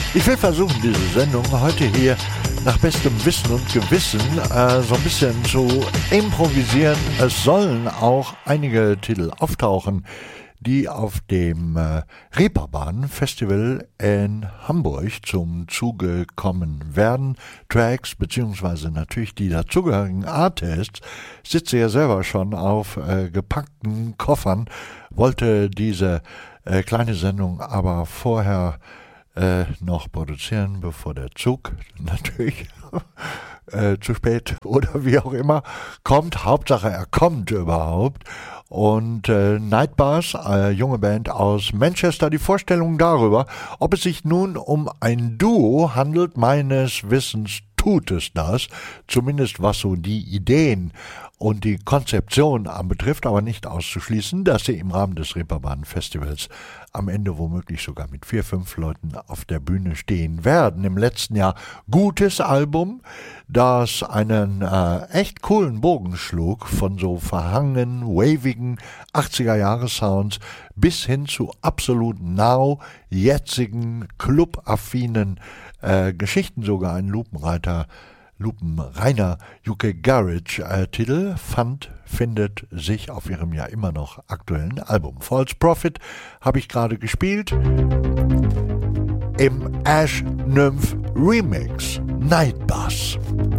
Ich will versuchen, diese Sendung heute hier nach bestem Wissen und Gewissen so ein bisschen zu improvisieren. Es sollen auch einige Titel auftauchen, die auf dem Reeperbahn Festival in Hamburg zum Zuge kommen werden. Tracks beziehungsweise natürlich die dazugehörigen Artists. Ich sitze ja selber schon auf gepackten Koffern, wollte diese kleine Sendung aber vorher noch produzieren, bevor der Zug natürlich zu spät oder wie auch immer kommt. Hauptsache er kommt überhaupt. Und Nightbus, junge Band aus Manchester, die Vorstellung darüber, ob es sich nun um ein Duo handelt. Meines Wissens tut es das, zumindest was so die Ideen und die Konzeption anbetrifft, aber nicht auszuschließen, dass sie im Rahmen des Reeperbahn Festivals am Ende womöglich sogar mit 4, 5 Leuten auf der Bühne stehen werden. Im letzten Jahr gutes Album, das einen echt coolen Bogen schlug, von so verhangenen, wavigen 80er-Jahre-Sounds bis hin zu absolut jetzigen, clubaffinen Geschichten, sogar ein lupenreiner UK Garage Titel findet sich auf ihrem ja immer noch aktuellen Album. False Prophet habe ich gerade gespielt im Ash Nymph Remix Nightbus.